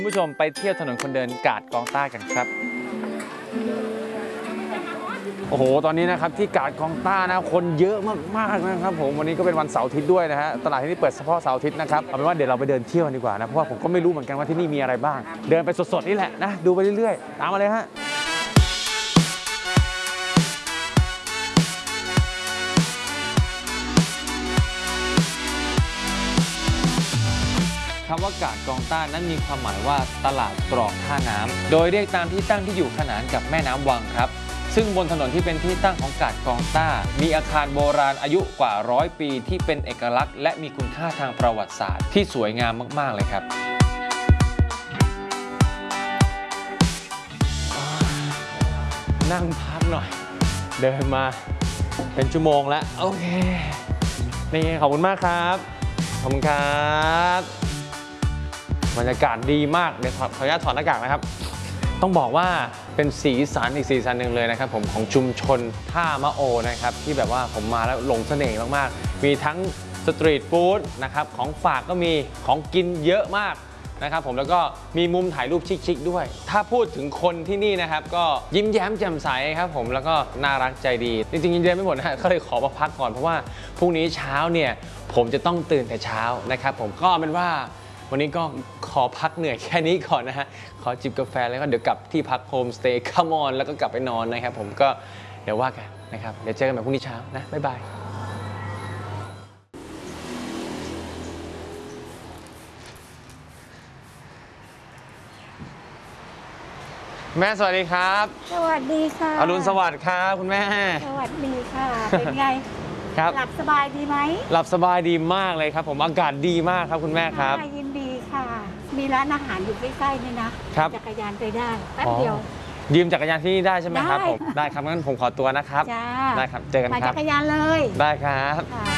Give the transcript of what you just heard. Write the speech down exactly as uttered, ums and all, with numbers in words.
คุณผู้ชมไปเที่ยวถนนคนเดินกาดกองต้ากันครับโอ้โหตอนนี้นะครับที่กาดกองต้านะคนเยอะมากๆนะครับผมวันนี้ก็เป็นวันเสาร์อาทิตย์ด้วยนะฮะตลาดที่นี่เปิดเฉพาะเสาร์อาทิตย์นะครับเอาเป็นว่าเดี๋ยวเราไปเดินเที่ยวกันดีกว่านะเพราะว่าผมก็ไม่รู้เหมือนกันว่าที่นี่มีอะไรบ้างเดินไปสดๆนี่แหละนะดูไปเรื่อยๆตามมาเลยฮะคำว่ากาดกองต้านั้นมีความหมายว่าตลาดตรอกท่าน้ำโดยเรียกตามที่ตั้งที่อยู่ขนานกับแม่น้ำวังครับซึ่งบนถนนที่เป็นที่ตั้งของกาดกองต้ามีอาคารโบราณอายุกว่าร้อยปีที่เป็นเอกลักษณ์และมีคุณค่าทางประวัติศาสตร์ที่สวยงามมากๆเลยครับนั่งพักหน่อยเดินมาเป็นชั่วโมงแล้วโอเคนี่ขอบคุณมากครับขอบคุณครับบรรยากาศดีมากเดี๋ยวขออนุญาตถอดหน้ากากนะครับต้องบอกว่าเป็นสีสันอีกสีสันหนึ่งเลยนะครับผมของชุมชนท่ามะโอนะครับที่แบบว่าผมมาแล้วหลงเสน่ห์มากๆมีทั้งสตรีทฟู้ดนะครับของฝากก็มีของกินเยอะมากนะครับผมแล้วก็มีมุมถ่ายรูปชิคๆด้วยถ้าพูดถึงคนที่นี่นะครับก็ยิ้มแย้มแจ่มใสครับผมแล้วก็น่ารักใจดีจริงๆยิ้มแย้มไม่หมดนะก็เลยขอมาพักก่อนเพราะว่าพรุ่งนี้เช้าเนี่ยผมจะต้องตื่นแต่เช้านะครับผมก็เป็นว่าวันนี้ก็ขอพักเหนื่อยแค่นี้ก่อนนะฮะขอจิบกาแฟแล้วก็เดี๋ยวกลับที่พักโฮมสเตย์คัมออนแล้วก็กลับไปนอนนะครับผมก็เดี๋ยวว่ากันนะครับเดี๋ยวเจอกันใหม่พรุ่งนี้เช้านะบ๊ายบายแม่สวัสดีครับสวัสดีค่ะอรุณสวัสดิ์ครับคุณแม่สวัสดีค่ะเป็นไงครับหลับสบายดีไหมหลับสบายดีมากเลยครับผมอากาศดีมากครับคุณแม่ครับยินดีค่ะมีร้านอาหารอยู่ใกล้ๆนี่นะครับจักรยานไปได้แป๊บเดียวยืมจักรยานที่นี่ได้ใช่ไหมครับผมได้ครับงั้นผมขอตัวนะครับได้ครับเจอกันครับมาจักรยานเลยได้ครับ